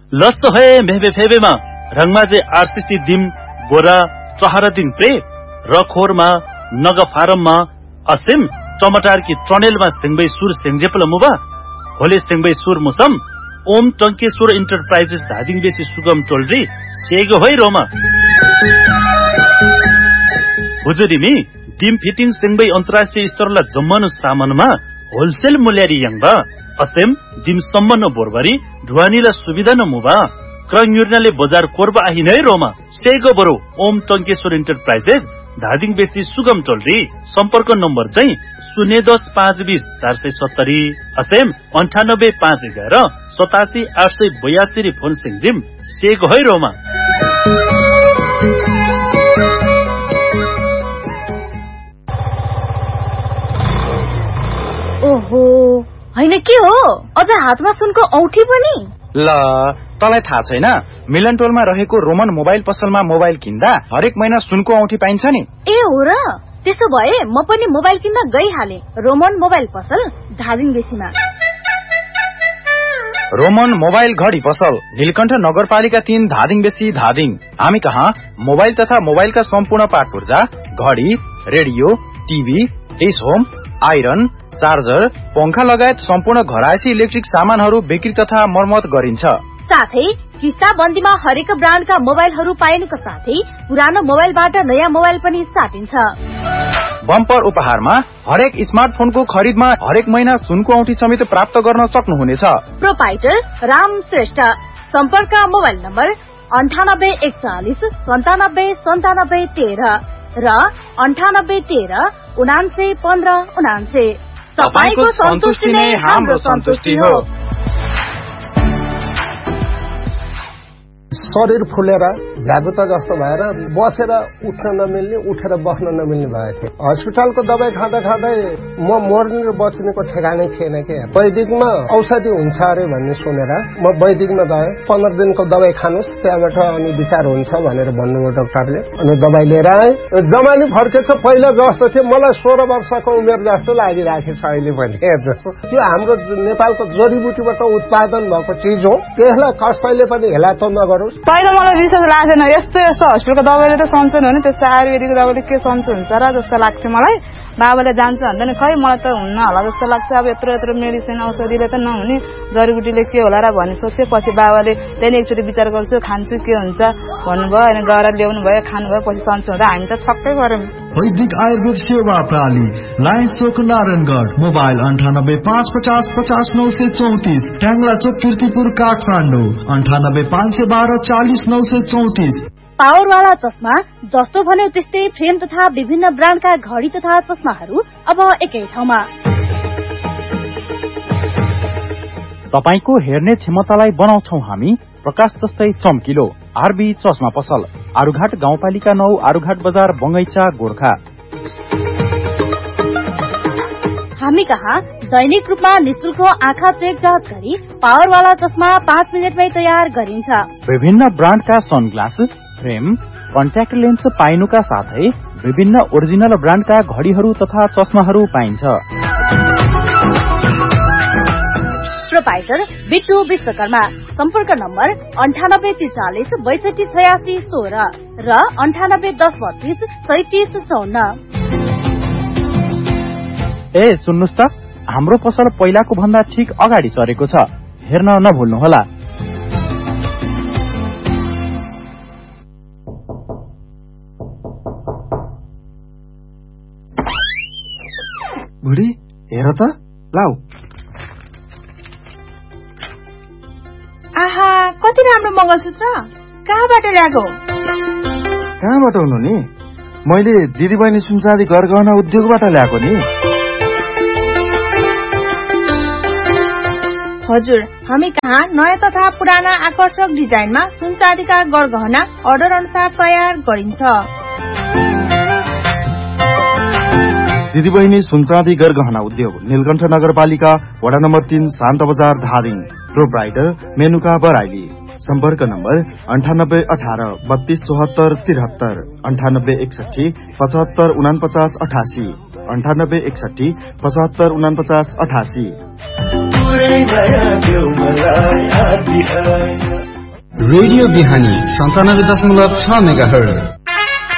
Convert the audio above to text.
लस्सो है मेहबे फेबेमा रंगमाजे आरसीसी दिम बोरा चहरा दिन प्रे रखोरमा नग फारममा असिम टमाटर की ट्रनेलमा सिंगबै सुर सेंगजेपल मुबा होले सिंगबै सुर मुसम ओम टंकेश्वर इंटरप्राइजेस धादिङ बेसी सुगम टोलरी सेगो है रोमा हुजुरिमी डिम फिटिङ सिंगबै अन्तर्राष्ट्रिय स्तरला जम्मनु सामानमा होलसेल मूल्यारी यंगबा असेम डिम सम्मन बोरबरी ढुवानीला सुविधा न मुबा क्रन्युर्नाले बजार कोरबा आहि नै रोमा सेगो बरो ओम टंकेश्वर इंटरप्राइजेस धादिङ बेसी सुगम टोलरी सम्पर्क नम्बर चाहिँ 010-520-470 असेम 98-511-87-882 फोन सिंगजिम सेगो है रोमा ओहो हैन के हो अझ हातमा सुनको औठी पनि ल तँलाई थाहा छैन मिलन टोलमा रहेको रोमन मोबाइल पसलमा मोबाइल किन्दा हरेक महिना सुनको औठी पाइन्छ नि ए हो र त्यसो भए म पनि मोबाइल किन्न गइहाले रोमन मोबाइल पसल धादिङ बेसीमा रोमन मोबाइल घडी पसल नीलकण्ठ नगरपालिका 3 धादिङ बेसी धादिङ हामी कहाँ मोबाइल तथा मोबाइलका सम्पूर्ण पार्ट पुर्जा घडी radio TV dish home iron charger पंखा लगायत सम्पूर्ण घरायसी इलेक्ट्रिक सामानहरू बिक्री तथा मर्मत गरिन्छ साथै किस्ता बन्दीमा हरेक ब्रान्डका मोबाइलहरू पाइनुका साथै पुरानो मोबाइलबाट नयाँ मोबाइल पनि साटिन्छ बम्पर उपहारमा हरेक स्मार्टफोनको खरिदमा हरेक महिना सुनको औठी समेत प्राप्त गर्न सक्नुहुनेछ प्रोपाइटर राम श्रेष्ठ सम्पर्क मोबाइल नम्बर 9841979713 र 9813991599 तपाईको सन्तुष्टि नै हाम्रो सन्तुष्टि हो शरीर फुलेर झ्याबुता जस्तो भएर बसेर उठ्न नमिल्ने उठेर बस्न नमिल्ने भएको थियो हस्पिटलको दबाई खाँदा खाँदै म मर्ने र बच्नेको ठेगानै थिएन के वैदिकमा औषधि हुन्छ अरे भन्ने सुनेर म वैदिकमा गएँ 15 दिनको दबाई खानुस् त्यहाँबाट अनि विचार हुन्छ भनेर भन्नुभयो डाक्टरले अनि दबाई लिएर आएँ जमानी फर्केछ पहिला जस्तो थियो मलाई 16 वर्षको उमेर जस्तो लागिरहेको छ अहिले पनि हेर्नुहोस् त्यो हाम्रो नेपालको जडीबुटीबाट उत्पादन भएको चिज हो त्यसलाई कसैले पनि हेला त नगरोस् पहिला मलाई विश्वास लाग्दैन यस्तो हस्पिटलको दबाईले त सन्चो हुने त्यस्तो आयुर्वेदिक दबाईले के सन्चो हुन्छ र जस्तो लाग्थ्यो मलाई बाबाले जान्छ भन्दैन खै मलाई त हुन्न होला जस्तो लाग्छ अब यत्रो मेडिसिन औषधिले त नहुने जडीबुटीले के होला र भन्ने सोच्थ्यो पछि बाबाले त्यही एकचोटि विचार गर्छु खान्छु के हुन्छ भन्नुभयो अनि गएर ल्याउनु भयो खानुभयो पछि सन्चो हुँदा हामी त छक्कै गर्यौं वैदिक आयुर्वेद सेवा प्रणाली लाइन चोक नारायणगढ मोबाइल 9855050934 ट्याङ्ला चोक कीर्तिपुर काठमाडौँ 985512400934 पावरवाला चस्मा जस्तो भन्यो त्यस्तै फ्रेम तथा विभिन्न ब्रान्डका घडी तथा चस्माहरू अब एकै ठाउँमा तपाईको हेर्ने क्षमतालाई बनाउँछौं हामी प्रकाश जस्तै चम्किलो आरबी चस्मा पसल आरुघाट गाउँपालिका 9 आरुघाट बजार बंगैचा गोरखा हामी कहाँ दैनिक रूपमा निशुल्क आँखा चेक जाँच गरी पावरवाला चस्मा 5 मिनेटमै तयार गरिन्छ विभिन्न ब्रान्डका सनग्लास फ्रेम कन्ट्याक्ट लेन्स पाइनुका साथै विभिन्न ओरिजिनल ब्रान्डका घडीहरू तथा चस्माहरू पाइन्छ प्रोपाइटर बिट्टु विश्वकर्मा सम्पर्क नम्बर 9843628616 र 9810323754 ए सुन्नुस् त हाम्रो पसल पहिलाको भन्दा ठीक अगाडि सरेको छ हेर्न नभुल्नुहोला बुढी हेर त लाउ आहा कति राम्रो मंगलसूत्र कहाँबाट ल्याएको कहाँबाट हुनु नि मैले दिदीबहिनी सुनचाँदी गरगहना उद्योगबाट ल्याएको नि हजुर हामी कहाँ नयाँ तथा पुराना आकर्षक डिजाइनमा सुनचाँदीका गरगहना अर्डर अनुसार तयार गरिन्छ दिदीबहिनी सुनचाँदी गरगहना उद्योग नीलकण्ठ नगरपालिका वडा नम्बर 3 शान्त बजार धादिङ प्रोप्राइटर मेनुका बराइली सम्पर्क नम्बर 9818327473 9861754988 9861754988 रेडियो बिहानी 97.6 मेगाहर्ज